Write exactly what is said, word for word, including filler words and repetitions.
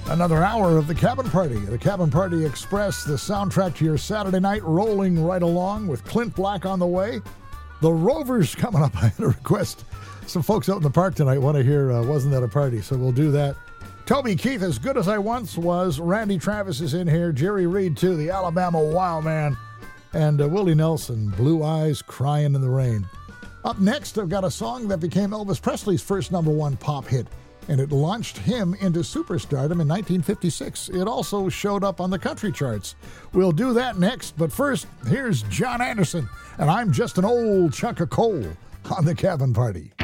Another hour of the Cabin Party. The Cabin Party Express, the soundtrack to your Saturday night, rolling right along with Clint Black on the way. The Rovers coming up. I had a request. Some folks out in the park tonight want to hear uh, Wasn't That a Party? So we'll do that. Toby Keith, As Good As I Once Was. Randy Travis is in here. Jerry Reed, too, the Alabama Wild Man. And uh, Willie Nelson, Blue Eyes, Crying in the Rain. Up next, I've got a song that became Elvis Presley's first number one pop hit, and it launched him into superstardom in nineteen fifty-six. It also showed up on the country charts. We'll do that next, but first, here's John Anderson, and I'm Just an Old Chunk of Coal on the Cabin Party.